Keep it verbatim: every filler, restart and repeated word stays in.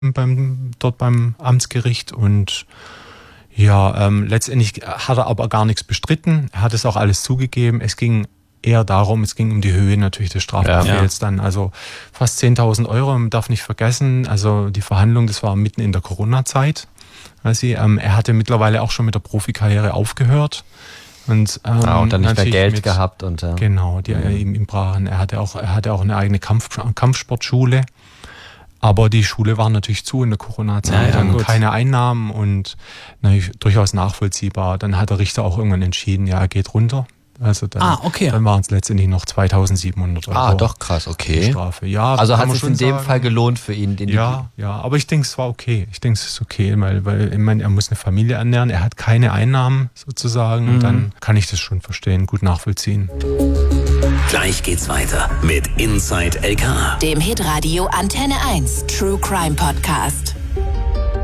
beim, dort beim Amtsgericht und ja, ähm, letztendlich hat er aber gar nichts bestritten. Er hat es auch alles zugegeben. Es ging eher darum, es ging um die Höhe natürlich des Strafbefehls ja. dann. Also fast zehntausend Euro, man darf nicht vergessen. Also die Verhandlung, das war mitten in der Corona-Zeit. Also, ähm, er hatte mittlerweile auch schon mit der Profikarriere aufgehört. Und, ähm, ah, und dann nicht mehr Geld mit, gehabt. Und, ja. Genau, die mhm. ihm, ihm brachen. Er hatte auch, er hatte auch eine eigene Kampf, Kampfsportschule. Aber die Schule war natürlich zu in der Corona-Zeit, ja, ja, und keine Einnahmen und natürlich durchaus nachvollziehbar. Dann hat der Richter auch irgendwann entschieden, ja, er geht runter. Also dann, ah, okay. dann waren es letztendlich noch zweitausendsiebenhundert Euro. Ah, doch krass, okay. Strafe. Ja, also hat es sich in dem sagen. Fall gelohnt für ihn? Den ja, ja, aber ich denke, es war okay. Ich denke, es ist okay, weil, weil ich meine, er muss eine Familie ernähren, er hat keine Einnahmen sozusagen mhm. und dann kann ich das schon verstehen, gut nachvollziehen. Gleich geht's weiter mit Inside L K, dem Hitradio Antenne eins True Crime Podcast.